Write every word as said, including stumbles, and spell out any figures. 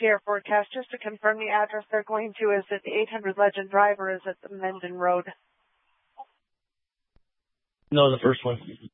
Sierra forecast. Just to confirm the address they're going to, is it the eight hundred Legend Drive or is it the Menden Road? No, the first one.